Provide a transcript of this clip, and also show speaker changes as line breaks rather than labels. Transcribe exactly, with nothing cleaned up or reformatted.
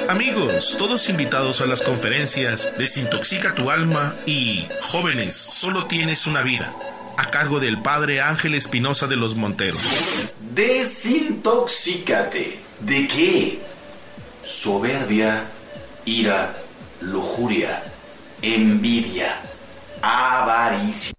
Amigos, todos invitados a las conferencias Desintoxica tu alma y Jóvenes, solo tienes una vida, a cargo del padre Ángel Espinosa de los Monteros.
Desintoxícate. ¿De qué? Soberbia, ira, lujuria, envidia, avaricia.